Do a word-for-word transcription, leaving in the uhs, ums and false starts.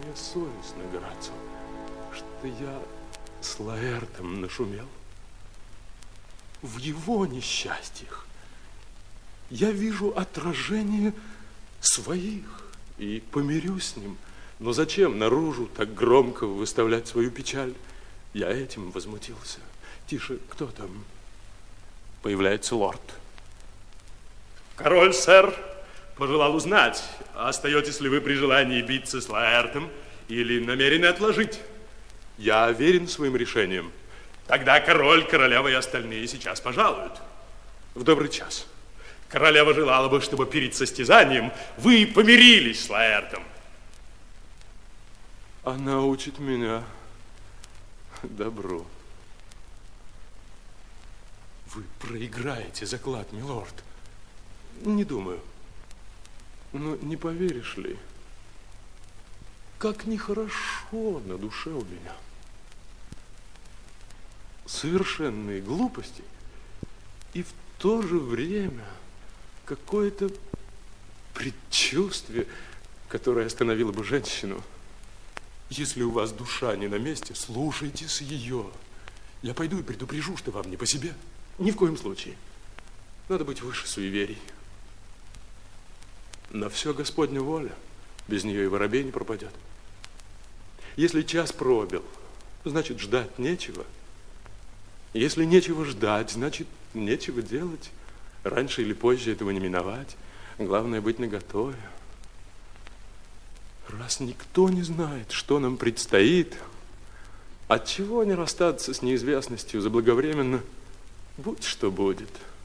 мне совестно, Горацио, что я с Лаэртом нашумел. В его несчастьях я вижу отражение своих и помирюсь с ним. Но зачем наружу так громко выставлять свою печаль? Я этим возмутился. Тише, кто там? Появляется лорд. Король, сэр, пожелал узнать, остаетесь ли вы при желании биться с Лаэртом или намерены отложить? Я верен своим решением. Тогда король, королева и остальные сейчас пожалуют. В добрый час. Королева желала бы, чтобы перед состязанием вы помирились с Лаэртом. Она учит меня добру. Вы проиграете заклад, милорд. Не думаю. Но не поверишь ли, как нехорошо на душе у меня. Совершенные глупости и в то же время какое-то предчувствие, которое остановило бы женщину. Если у вас душа не на месте, слушайтесь ее. Я пойду и предупрежу, что вам не по себе. Ни в коем случае. Надо быть выше суеверий. На все Господня воля. Без нее и воробей не пропадет. Если час пробил, значит, ждать нечего. Если нечего ждать, значит, нечего делать. Раньше или позже этого не миновать. Главное быть наготове. Раз никто не знает, что нам предстоит, отчего не расстаться с неизвестностью заблаговременно? Будь что будет.